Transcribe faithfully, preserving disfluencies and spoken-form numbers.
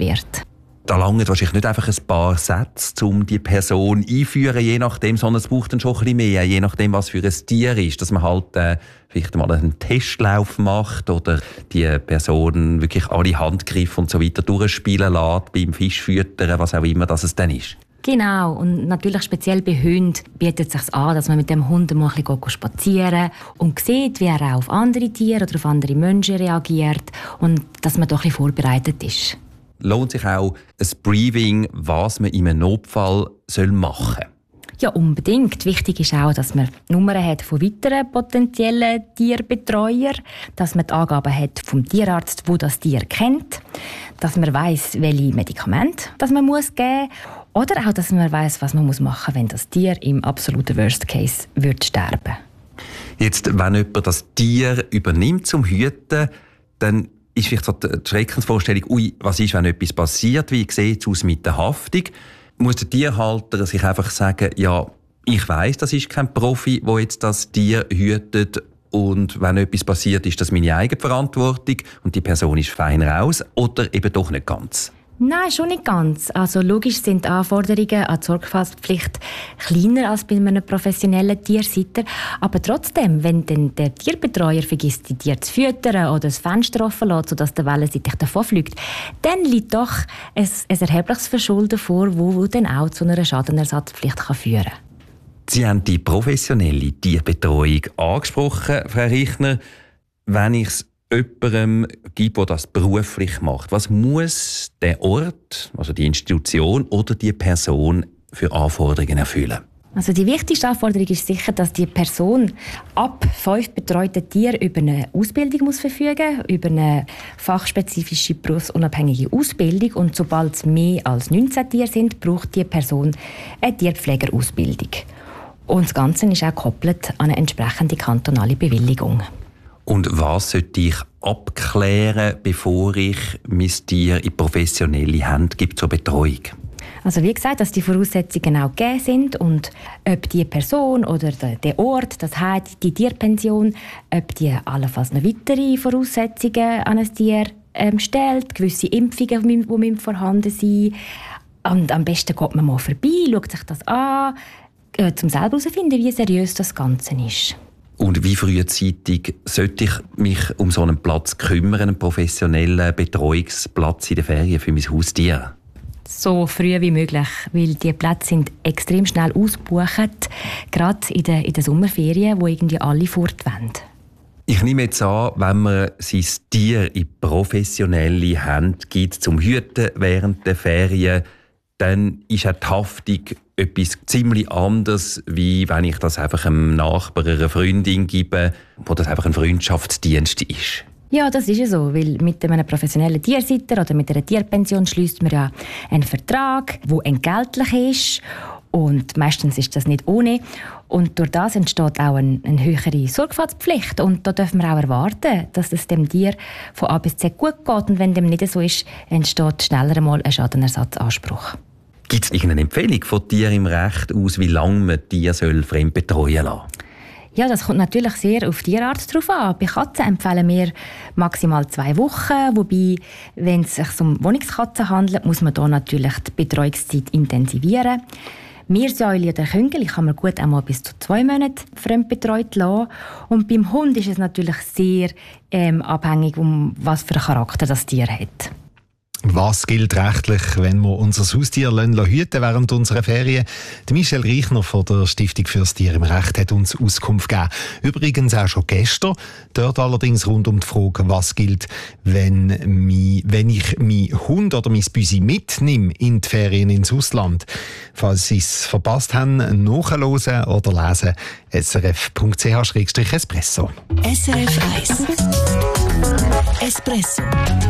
wird. Da langen wahrscheinlich nicht einfach ein paar Sätze, um die Person einzuführen, je nachdem, sondern es braucht dann schon ein bisschen mehr, je nachdem, was für ein Tier ist, dass man halt äh, vielleicht mal einen Testlauf macht oder die Person wirklich alle Handgriffe und so weiter durchspielen lässt, beim Fischfüttern, was auch immer das es dann ist. Genau, und natürlich speziell bei Hunden bietet es sich an, dass man mit dem Hund mal ein bisschen spazieren und sieht, wie er auch auf andere Tiere oder auf andere Menschen reagiert und dass man doch ein bisschen vorbereitet ist. Lohnt sich auch ein Briefing, was man in einem Notfall machen soll? Ja, unbedingt. Wichtig ist auch, dass man Nummern hat von weiteren potenziellen Tierbetreuern, dass man die Angaben hat vom Tierarzt, der das Tier kennt, dass man weiss, welche Medikamente das man muss geben muss oder auch, dass man weiss, was man machen muss, wenn das Tier im absoluten Worst Case wird sterben. Jetzt, wenn jemand das Tier übernimmt zum Hüten, dann ist vielleicht so die Schreckensvorstellung, ui, was ist, wenn etwas passiert, wie sieht es aus mit der Haftung? Muss der Tierhalter sich einfach sagen, ja, ich weiss, das ist kein Profi, der jetzt das Tier hütet und wenn etwas passiert, ist das meine eigene Verantwortung und die Person ist fein raus oder eben doch nicht ganz? Nein, schon nicht ganz. Also logisch sind die Anforderungen an die Sorgfaltspflicht kleiner als bei einem professionellen Tiersitter. Aber trotzdem, wenn dann der Tierbetreuer vergisst, die Tiere zu füttern oder das Fenster offen lässt, sodass der wellenseitig davonfliegt, dann liegt doch ein, ein erhebliches Verschulden vor, das dann auch zu einer Schadenersatzpflicht kann führen kann. Sie haben die professionelle Tierbetreuung angesprochen, Frau Richner. Wenn ich es jemandem gibt, der das beruflich macht, was muss der Ort, also die Institution oder die Person für Anforderungen erfüllen? Also die wichtigste Anforderung ist sicher, dass die Person ab fünf betreuten Tieren über eine Ausbildung muss verfügen, über eine fachspezifische berufsunabhängige Ausbildung und sobald es mehr als neunzehn Tiere sind, braucht die Person eine Tierpflegerausbildung. Und das Ganze ist auch gekoppelt an eine entsprechende kantonale Bewilligung. Und was sollte ich abklären, bevor ich mein Tier in professionelle Hände gebe zur Betreuung? Also wie gesagt, dass die Voraussetzungen auch gegeben sind und ob die Person oder der Ort, das heißt die Tierpension, ob die allenfalls noch weitere Voraussetzungen an ein Tier ähm, stellt, gewisse Impfungen, die müssen vorhanden sind. Und am besten geht man mal vorbei, schaut sich das an, äh, um selber herauszufinden, wie seriös das Ganze ist. Und wie frühzeitig sollte ich mich um so einen Platz kümmern, einen professionellen Betreuungsplatz in den Ferien für mein Haustier? So früh wie möglich, weil die Plätze sind extrem schnell ausgebucht, gerade in den, in den Sommerferien, wo irgendwie alle fortwollen. Ich nehme jetzt an, wenn man sein Tier in professionelle Hände gibt zum Hüten während der Ferien, dann ist auch die Haftung etwas ziemlich anderes, wie wenn ich das einfach einem Nachbar, einer Freundin gebe, wo das einfach ein Freundschaftsdienst ist. Ja, das ist ja so, weil mit einem professionellen Tiersitter oder mit einer Tierpension schließt man ja einen Vertrag, der entgeltlich ist und meistens ist das nicht ohne. Und durch das entsteht auch eine, eine höhere Sorgfaltspflicht und da dürfen wir auch erwarten, dass es dem Tier von A bis Z gut geht und wenn dem nicht so ist, entsteht schneller einmal ein Schadenersatzanspruch. Gibt es irgendeine Empfehlung von Tieren im Recht aus, wie lange man Tiere fremd betreuen lassen soll? Ja, das kommt natürlich sehr auf die Tierart drauf an. Bei Katzen empfehlen wir maximal zwei Wochen, wobei, wenn es sich um Wohnungskatzen handelt, muss man da natürlich die Betreuungszeit intensivieren. Meersäule oder Küngel kann man gut einmal bis zu zwei Monate fremdbetreut lassen. Und beim Hund ist es natürlich sehr ähm, abhängig, um was für einen Charakter das Tier hat. Was gilt rechtlich, wenn wir unser Haustier hüten während unserer Ferien? Michelle Reichner von der Stiftung fürs Tier im Recht hat uns Auskunft gegeben. Übrigens auch schon gestern. Dort allerdings rund um die Frage, was gilt, wenn, mi, wenn ich meinen Hund oder mein Büsi mitnehme in die Ferien ins Ausland. Falls Sie es verpasst haben, nachhören oder lesen, s r f punkt c h slash espresso. S R F eins Espresso.